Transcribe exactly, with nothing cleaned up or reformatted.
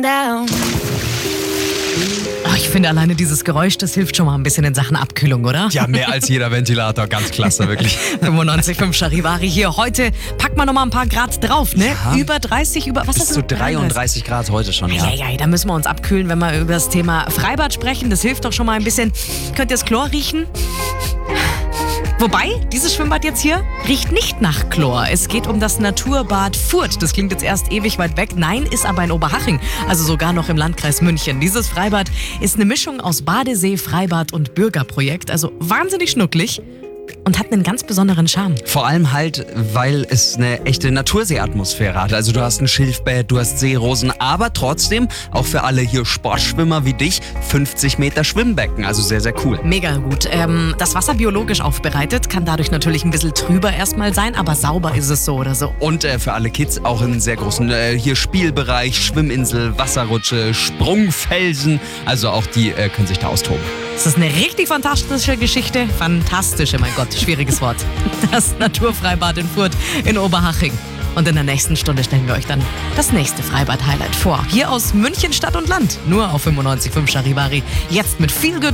down. Oh, ich finde alleine dieses Geräusch, das hilft schon mal ein bisschen in Sachen Abkühlung, oder? Ja, mehr als jeder Ventilator. Ganz klasse, wirklich. fünfundneunzig Komma fünf Charivari hier. Heute packen wir noch mal ein paar Grad drauf, ne? Ja. Über dreißig, über was Bis hast zu du? dreiunddreißig Grad heute schon, ja. Ja, ja, da müssen wir uns abkühlen, wenn wir über das Thema Freibad sprechen. Das hilft doch schon mal ein bisschen. Könnt ihr das Chlor riechen? Wobei, dieses Schwimmbad jetzt hier riecht nicht nach Chlor. Es geht um das Naturbad Furth. Das klingt jetzt erst ewig weit weg. Nein, ist aber in Oberhaching, also sogar noch im Landkreis München. Dieses Freibad ist eine Mischung aus Badesee, Freibad und Bürgerprojekt. Also wahnsinnig schnucklig und hat einen ganz besonderen Charme. Vor allem halt, weil es eine echte Naturseeatmosphäre hat. Also du hast ein Schilfbett, du hast Seerosen, aber trotzdem auch für alle hier Sportschwimmer wie dich fünfzig Meter Schwimmbecken. Also sehr, sehr cool. Mega gut. Ähm, das Wasser biologisch aufbereitet, kann dadurch natürlich ein bisschen trüber erstmal sein, aber sauber ist es so oder so. Und äh, für alle Kids auch einen sehr großen äh, hier Spielbereich, Schwimminsel, Wasserrutsche, Sprungfelsen. Also auch die äh, können sich da austoben. Das ist eine richtig fantastische Geschichte. Fantastische, mein Gott, schwieriges Wort. Das Naturfreibad in Furth in Oberhaching. Und in der nächsten Stunde stellen wir euch dann das nächste Freibad-Highlight vor. Hier aus München Stadt und Land. Nur auf fünfundneunzig Komma fünf Charivari. Jetzt mit viel Glück.